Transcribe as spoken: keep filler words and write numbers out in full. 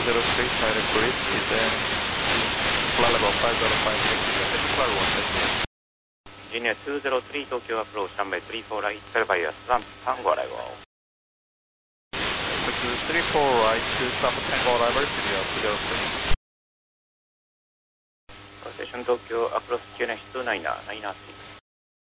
two zero three, United Bridge, descend flight level five zero five six, descend flight one six. Virginia two zero three, Tokyo approach, runway three four right, clear by U S ramp, Tango arrival. three four right, to stop Tango arrival, Virginia two zero three. Station Tokyo approach Q N H two niner, niner six.